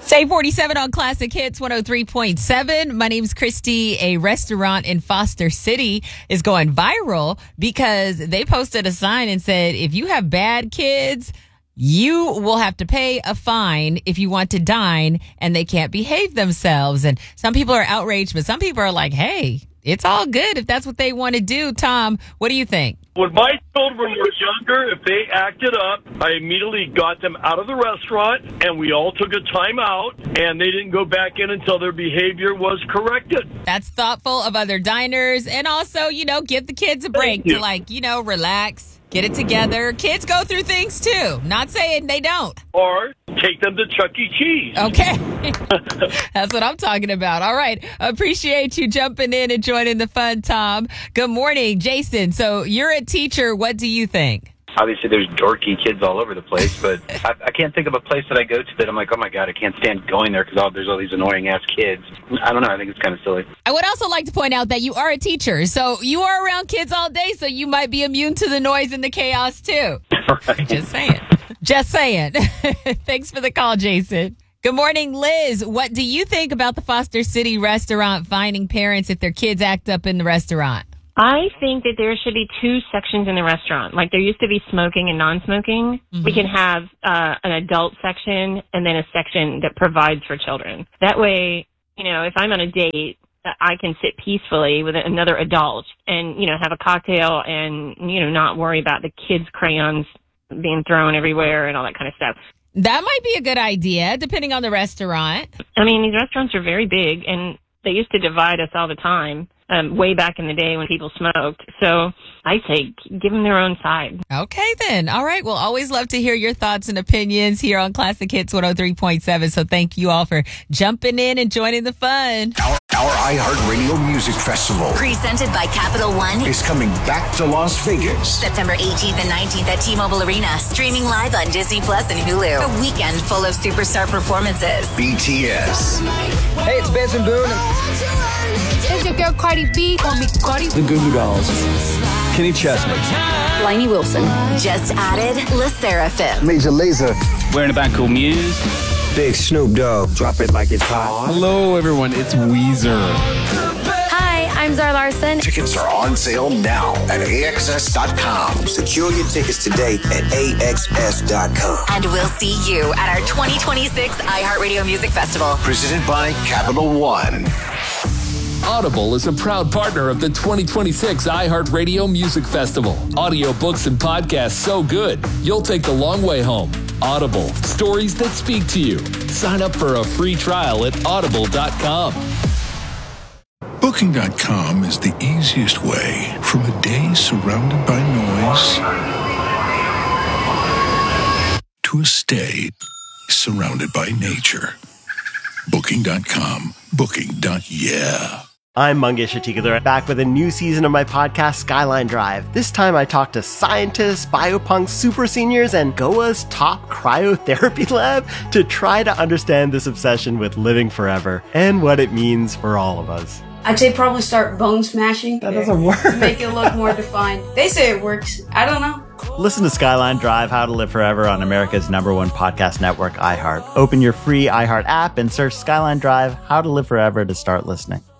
Say 47 on Classic Hits 103.7. My name's Christy. A restaurant in Foster City is going viral because they posted a sign and said, if you have bad kids, you will have to pay a fine if you want to dine and they can't behave themselves. And some people are outraged, but some people are like, hey, it's all good if that's what they want to do. Tom, what do you think? When my children were younger, if they acted up, I immediately got them out of the restaurant, and we all took a time out, and they didn't go back in until their behavior was corrected. That's thoughtful of other diners, and also, give the kids a break to, relax, get it together. Kids go through things, too. Not saying they don't. Or take them to Chuck E. Cheese. Okay. That's what I'm talking about. All right. Appreciate you jumping in and joining the fun, Tom. Good morning, Jason. So you're a teacher. What do you think? Obviously, there's dorky kids all over the place, but I can't think of a place that I go to that I'm like, oh, my God, I can't stand going there because there's all these annoying-ass kids. I don't know. I think it's kind of silly. I would also like to point out that you are a teacher, so you are around kids all day, so you might be immune to the noise and the chaos, too. Right. Just saying. Just saying. Thanks for the call, Jason. Good morning, Liz. What do you think about the Foster City restaurant fining parents if their kids act up in the restaurant? I think that there should be two sections in the restaurant. Like there used to be smoking and non-smoking. Mm-hmm. We can have an adult section and then a section that provides for children. That way, if I'm on a date, I can sit peacefully with another adult and, have a cocktail and, not worry about the kids' crayons being thrown everywhere and all that kind of stuff. That might be a good idea, depending on the restaurant. I mean, these restaurants are very big, and they used to divide us all the time. Way back in the day when people smoked. So I say give them their own side. Okay, then. All right. We'll always love to hear your thoughts and opinions here on Classic Hits 103.7. So thank you all for jumping in and joining the fun. Our iHeartRadio Music Festival, presented by Capital One, is coming back to Las Vegas. September 18th and 19th at T-Mobile Arena. Streaming live on Disney Plus and Hulu. A weekend full of superstar performances. BTS. Hey, it's Benson Boone. It's your girl Cardi B. Call me Cardi. The Goo Goo Dolls. Kenny Chesney. Lainey Wilson. Just added LE SSERAFIM. Major Lazer. We're in a band called Muse. Big Snoop Dogg. Drop it like it's hot. Hello, everyone. It's Weezer. Hi, I'm Zara Larson. Tickets are on sale now at AXS.com. Secure your tickets today at AXS.com. And we'll see you at our 2026 iHeartRadio Music Festival. Presented by Capital One. Audible is a proud partner of the 2026 iHeartRadio Music Festival. Audiobooks and podcasts so good, you'll take the long way home. Audible, stories that speak to you. Sign up for a free trial at audible.com. Booking.com is the easiest way from a day surrounded by noise to a stay surrounded by nature. Booking.com. Booking.yeah. I'm Mangesh Atikadar, back with a new season of my podcast, Skyline Drive. This time I talk to scientists, biopunks, super seniors, and Goa's top cryotherapy lab to try to understand this obsession with living forever and what it means for all of us. I'd say probably start bone smashing. That doesn't work. To make it look more defined. They say it works. I don't know. Listen to Skyline Drive, How to Live Forever on America's #1 podcast network, iHeart. Open your free iHeart app and search Skyline Drive, How to Live Forever to start listening.